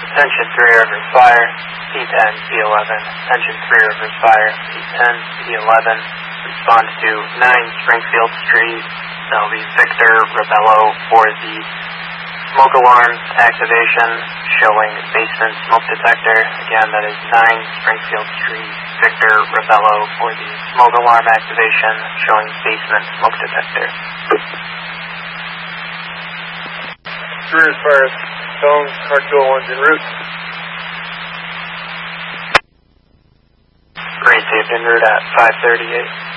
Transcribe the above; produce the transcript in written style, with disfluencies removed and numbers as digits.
Attention 3 Rivers Fire, P10, P11. Attention 3 Rivers Fire, P10, P11. Respond to 9 Springfield Street. That'll be Victor Rebello for the smoke alarm activation showing basement smoke detector. Again, that is 9 Springfield Street, Victor Rebello for the smoke alarm activation showing basement smoke detector. Brewers Fire, phone, car 201's en route. Grade saved en route at 538.